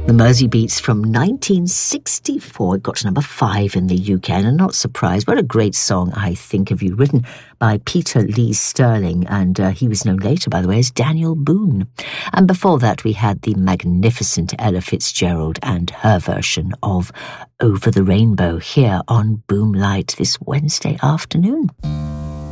The Mersey Beats from 1964. It got to number 5 in the UK, and I'm not surprised. What a great song, I Think of You, written by Peter Lee Sterling, and he was known later, by the way, as Daniel Boone. And before that, we had the magnificent Ella Fitzgerald and her version of Over the Rainbow here on Boomlight this Wednesday afternoon.